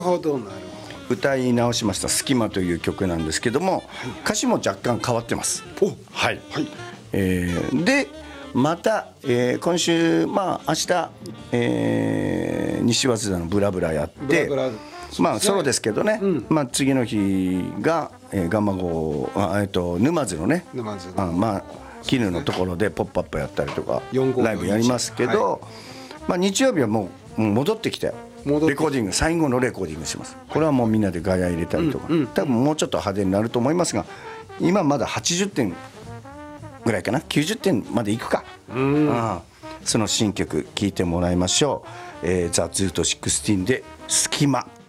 ほどなるほ歌い直しました「隙間」という曲なんですけども、歌詞も若干変わってます。 ど。お、 はい、 はい。 でまた、今週明日、西早稲田のブラブラやってブラブラソロですけどね、次の日が、ガンマ号沼津のね、 沼津絹のところでポップアップやったりとか 454 ライブやりますけど、日曜日はもう戻ってきてレコーディング、最後のレコーディングします。これはもうみんなでガヤ入れたりとか、多分もうちょっと派手になると思いますが、今まだ80点ぐらいかな、90点までいくか。その新曲聴いてもらいましょう。ザ・ズート16で「隙間」。